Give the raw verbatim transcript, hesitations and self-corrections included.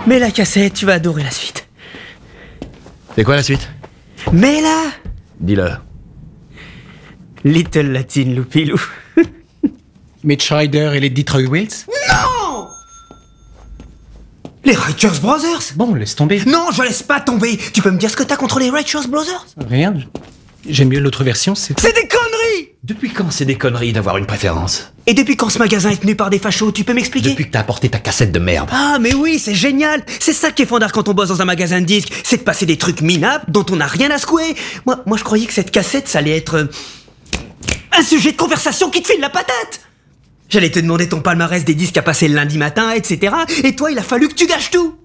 Mets la cassette, tu vas adorer la suite. C'est quoi la suite? Mets-la. Dis-le. Little Latin Loupilou. Mitch Ryder et les Detroit Wheels? Non! Les Righteous Brothers? Bon, laisse tomber. Non, je laisse pas tomber. Tu peux me dire ce que t'as contre les Righteous Brothers? Rien. J'aime mieux l'autre version, c'est... C'est des conneries! Depuis quand c'est des conneries d'avoir une préférence? Et depuis quand ce magasin est tenu par des fachos, tu peux m'expliquer? Depuis que t'as apporté ta cassette de merde. Ah, mais oui, c'est génial! C'est ça qui est fondard quand on bosse dans un magasin de disques, c'est de passer des trucs minables dont on n'a rien à secouer. Moi, moi, je croyais que cette cassette, ça allait être... euh, un sujet de conversation qui te file la patate! J'allais te demander ton palmarès des disques à passer le lundi matin, et cetera. Et toi, il a fallu que tu gâches tout!